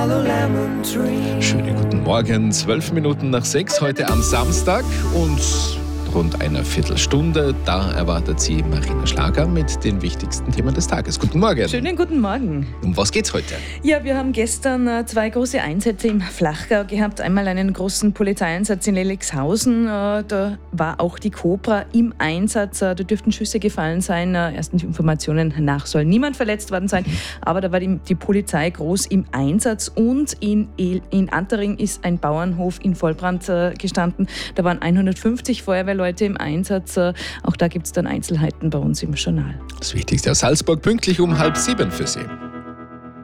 Schönen guten Morgen, 12 Minuten nach 6, heute am Samstag und rund einer Viertelstunde, da erwartet Sie Marina Schlager mit den wichtigsten Themen des Tages. Guten Morgen. Schönen guten Morgen. Um was geht's heute? Ja, wir haben gestern 2 große Einsätze im Flachgau gehabt. Einmal einen großen Polizeieinsatz in Lelixhausen. Da war auch die Cobra im Einsatz. Da dürften Schüsse gefallen sein. Ersten Informationen nach soll niemand verletzt worden sein. Aber da war die Polizei groß im Einsatz. Und in Antering ist ein Bauernhof in Vollbrand gestanden. Da waren 150 Feuerwehrleute im Einsatz. Auch da gibt es dann Einzelheiten bei uns im Journal. Das Wichtigste aus Salzburg pünktlich um 6:30 für Sie.